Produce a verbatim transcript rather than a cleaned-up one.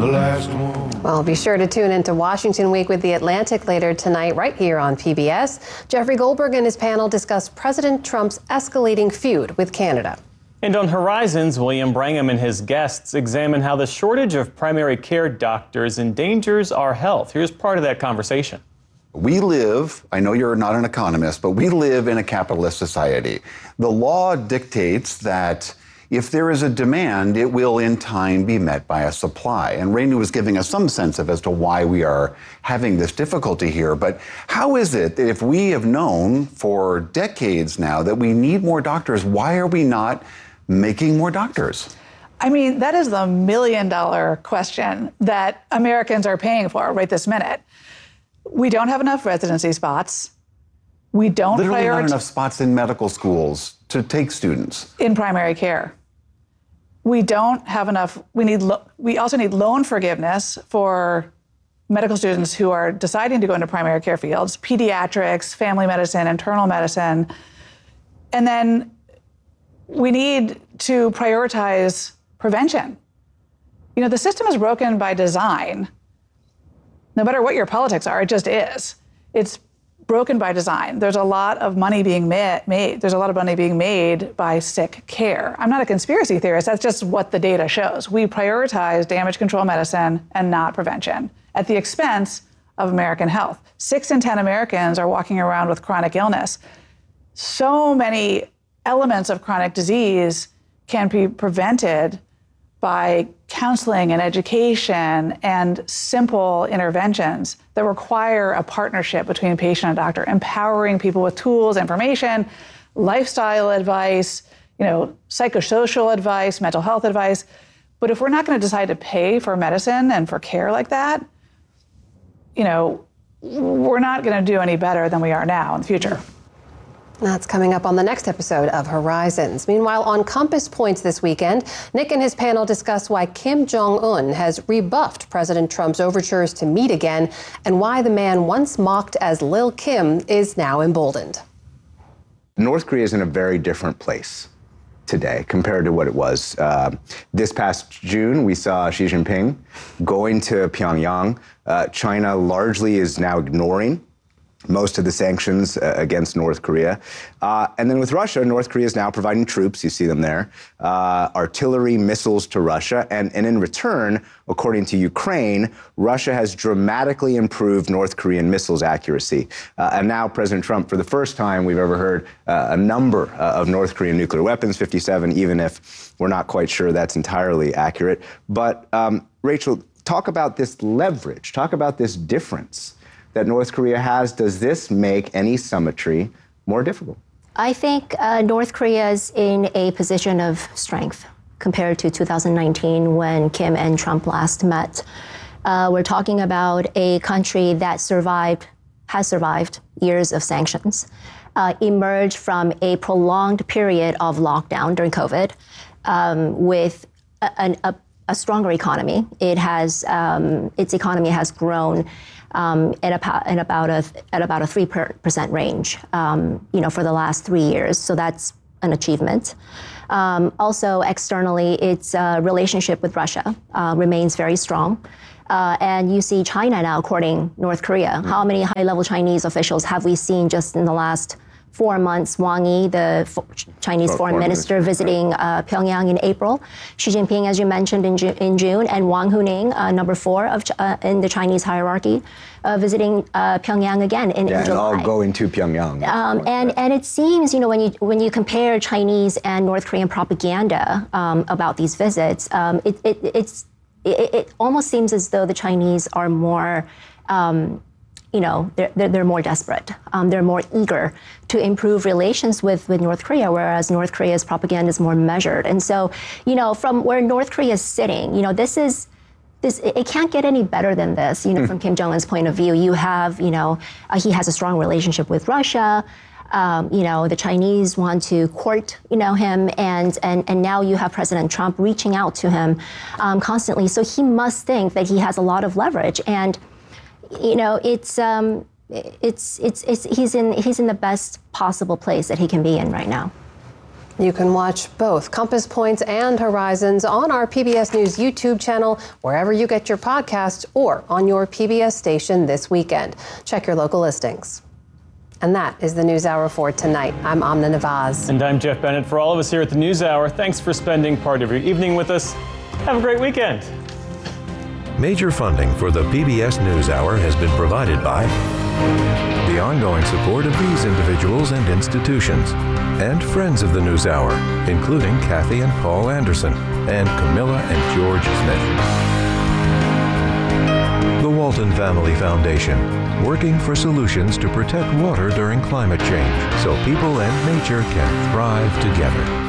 the last one. Well, be sure to tune into Washington Week with The Atlantic later tonight, right here on P B S. Jeffrey Goldberg and his panel discuss President Trump's escalating feud with Canada. And on Horizons, William Brangham and his guests examine how the shortage of primary care doctors endangers our health. Here's part of that conversation. We live, I know you're not an economist, but we live in a capitalist society. The law dictates that if there is a demand, it will in time be met by a supply. And Rainey was giving us some sense of as to why we are having this difficulty here. But how is it that if we have known for decades now that we need more doctors, why are we not making more doctors? I mean, that is the million dollar question that Americans are paying for right this minute. We don't have enough residency spots. We don't Literally prioritize not enough spots in medical schools to take students. In primary care. We don't have enough, we need, lo- we also need loan forgiveness for medical students who are deciding to go into primary care fields, pediatrics, family medicine, internal medicine. And then we need to prioritize prevention. You know, the system is broken by design. No matter what your politics are, it just is. It's broken by design. There's a lot of money being ma- made. There's a lot of money being made by sick care. I'm not a conspiracy theorist. That's just what the data shows. We prioritize damage control medicine and not prevention at the expense of American health. Six in ten Americans are walking around with chronic illness. So many elements of chronic disease can be prevented by counseling and education and simple interventions that require a partnership between patient and doctor, empowering people with tools, information, lifestyle advice, you know, psychosocial advice, mental health advice. But if we're not going to decide to pay for medicine and for care like that, you know, we're not going to do any better than we are now in the future. That's coming up on the next episode of Horizons. Meanwhile, on Compass Points this weekend, Nick and his panel discuss why Kim Jong-un has rebuffed President Trump's overtures to meet again and why the man once mocked as Lil Kim is now emboldened. North Korea is in a very different place today compared to what it was. Uh, this past June, we saw Xi Jinping going to Pyongyang. Uh, China largely is now ignoring most of the sanctions uh, against North Korea. Uh, and then with Russia, North Korea is now providing troops, you see them there, uh, artillery, missiles to Russia. And, and in return, according to Ukraine, Russia has dramatically improved North Korean missiles accuracy. Uh, and now President Trump, for the first time we've ever heard uh, a number uh, of North Korean nuclear weapons, fifty-seven, even if we're not quite sure that's entirely accurate. But um, Rachel, talk about this leverage, talk about this difference that North Korea has. Does this make any summitry more difficult? I think uh, North Korea is in a position of strength compared to two thousand nineteen when Kim and Trump last met. Uh, we're talking about a country that survived, has survived years of sanctions, uh, emerged from a prolonged period of lockdown during COVID um, with a, a, a stronger economy. It has, um, its economy has grown Um, at, about, at about a at about a three percent range, um, you know, for the last three years. So that's an achievement. Um, also, externally, its uh, relationship with Russia uh, remains very strong. Uh, and you see China now courting North Korea. Mm-hmm. How many high-level Chinese officials have we seen just in the last four months? Wang Yi, the fo- Chinese oh, foreign, foreign minister, minister, visiting uh, Pyongyang in April. Xi Jinping, as you mentioned, in, Ju- in June, and Wang Huning, uh, number four of ch- uh, in the Chinese hierarchy, uh, visiting uh, Pyongyang again in, yeah, in July. And all going to Pyongyang. Um, and and it seems, you know, when you when you compare Chinese and North Korean propaganda um, about these visits, um, it, it it's it, it almost seems as though the Chinese are more. Um, You know, they're, they're, they're more desperate. Um, they're more eager to improve relations with, with North Korea, whereas North Korea's propaganda is more measured. And so, you know, from where North Korea is sitting, you know, this is, this it can't get any better than this, you know, mm. from Kim Jong-un's point of view. You have, you know, uh, he has a strong relationship with Russia. Um, you know, the Chinese want to court, you know, him, and and and now you have President Trump reaching out to him um, constantly. So he must think that he has a lot of leverage. And you know, it's um, it's it's it's he's in he's in the best possible place that he can be in right now. You can watch both Compass Points and Horizons on our P B S News YouTube channel, wherever you get your podcasts, or on your P B S station this weekend. Check your local listings. And that is the NewsHour for tonight. I'm Amna Nawaz. And I'm Jeff Bennett. For all of us here at the NewsHour, thanks for spending part of your evening with us. Have a great weekend. Major funding for the P B S NewsHour has been provided by the ongoing support of these individuals and institutions, and friends of the NewsHour, including Kathy and Paul Anderson, and Camilla and George Smith. The Walton Family Foundation, working for solutions to protect water during climate change so people and nature can thrive together.